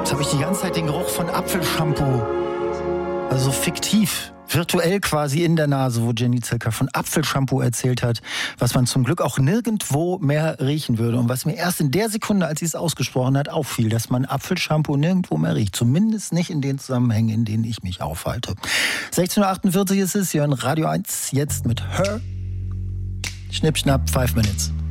Jetzt habe ich die ganze Zeit den Geruch von Apfelshampoo. Also fiktiv, virtuell quasi in der Nase, wo Jenny Zilker von Apfelshampoo erzählt hat, was man zum Glück auch nirgendwo mehr riechen würde. Und was mir erst in der Sekunde, als sie es ausgesprochen hat, auffiel, dass man Apfelshampoo nirgendwo mehr riecht. Zumindest nicht in den Zusammenhängen, in denen ich mich aufhalte. 16.48 Uhr ist es, Sie hören Radio 1 jetzt mit Her. Schnipp, schnapp, 5 Minutes.